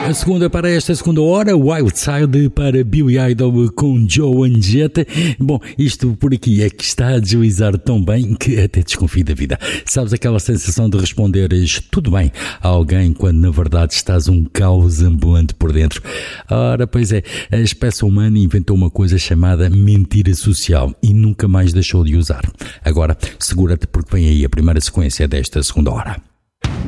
A segunda para esta segunda hora, Wild Side para Billy Idol com Joan Jett. Bom, isto por aqui é que está a deslizar tão bem que até desconfio da vida. Sabes aquela sensação de responderes tudo bem a alguém quando na verdade estás um caos ambulante por dentro? Ora, pois é, a espécie humana inventou uma coisa chamada mentira social e nunca mais deixou de usar. Agora, segura-te porque vem aí a primeira sequência desta segunda hora.